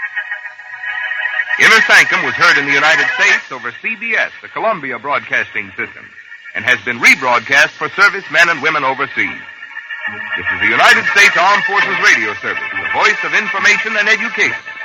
Inner Sanctum was heard in the United States over CBS, the Columbia Broadcasting System, and has been rebroadcast for servicemen and women overseas. This is the United States Armed Forces Radio Service, the voice of information and education.